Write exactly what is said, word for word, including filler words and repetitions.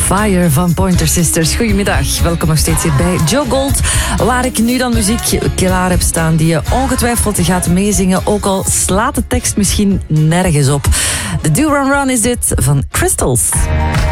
Fire van Pointer Sisters. Goedemiddag, welkom nog steeds hier bij Joe Gold, waar ik nu dan muziek klaar heb staan die je ongetwijfeld gaat meezingen, ook al slaat de tekst misschien nergens op. De Do Run Run is dit van Crystals.